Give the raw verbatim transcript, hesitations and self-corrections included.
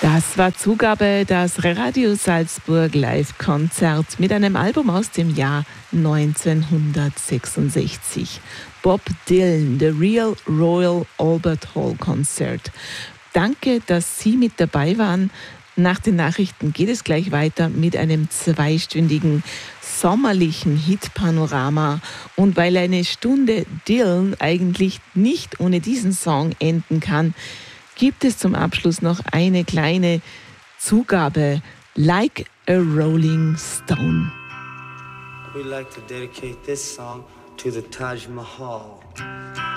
Das war Zugabe, das Radio Salzburg Live-Konzert mit einem Album aus dem Jahr neunzehnhundertsechsundsechzig. Bob Dylan, The Real Royal Albert Hall Concert. Danke, dass Sie mit dabei waren. Nach den Nachrichten geht es gleich weiter mit einem zweistündigen sommerlichen Hit-Panorama. Und weil eine Stunde Dylan eigentlich nicht ohne diesen Song enden kann, gibt es zum Abschluss noch eine kleine Zugabe. Like a Rolling Stone. We'd like to dedicate this song to the Taj Mahal.